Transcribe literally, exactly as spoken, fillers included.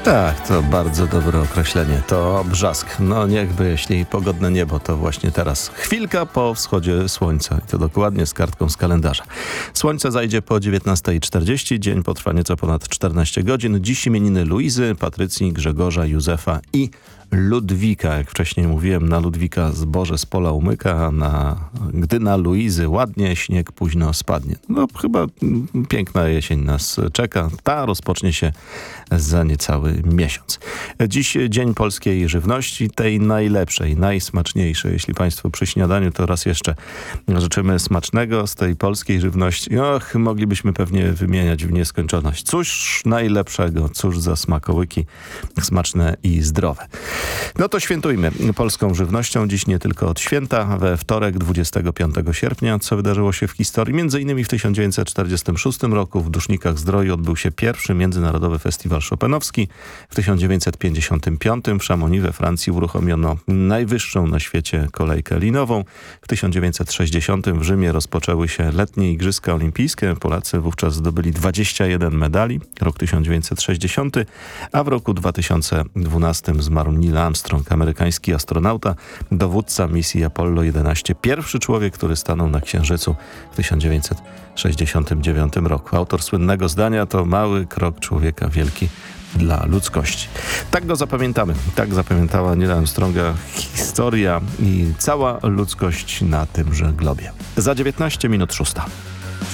Tak, to bardzo dobre określenie. To brzask. No niechby, jeśli pogodne niebo, to właśnie teraz. Chwilka po wschodzie słońca. I to dokładnie z kartką z kalendarza. Słońce zajdzie po dziewiętnasta czterdzieści. Dzień potrwa nieco ponad czternaście godzin. Dziś imieniny Luizy, Patrycji, Grzegorza, Józefa i Ludwika. Jak wcześniej mówiłem, na Ludwika zboże z pola umyka, a na, gdy na Luizy ładnie, śnieg późno spadnie. No chyba piękna jesień nas czeka. Ta rozpocznie się za niecały miesiąc. Dziś Dzień Polskiej Żywności, tej najlepszej, najsmaczniejszej. Jeśli Państwo przy śniadaniu, to raz jeszcze życzymy smacznego z tej polskiej żywności. Och, moglibyśmy pewnie wymieniać w nieskończoność. Cóż najlepszego, cóż za smakołyki smaczne i zdrowe. No to świętujmy polską żywnością. Dziś nie tylko od święta. We wtorek, dwudziestego piątego sierpnia, co wydarzyło się w historii. Między innymi w tysiąc dziewięćset czterdziestym szóstym roku w Dusznikach Zdroju odbył się pierwszy Międzynarodowy Festiwal Chopinowski. W tysiąc dziewięćset pięćdziesiątym piątym w Chamonix we Francji uruchomiono najwyższą na świecie kolejkę linową. W tysiąc dziewięćset sześćdziesiątym w Rzymie rozpoczęły się letnie Igrzyska Olimpijskie. Polacy wówczas zdobyli dwadzieścia jeden medali. Rok tysiąc dziewięćset sześćdziesiąty, a w roku dwa tysiące dwunastym zmarł Neil Armstrong, amerykański astronauta, dowódca misji Apollo jedenaście. Pierwszy człowiek, który stanął na Księżycu w tysiąc dziewięćset sześćdziesiątym dziewiątym roku. Autor słynnego zdania: to mały krok człowieka, wielki dla ludzkości. Tak go zapamiętamy. Tak zapamiętała Neila Armstronga historia i cała ludzkość na tymże globie. Za dziewiętnaście minut szósta.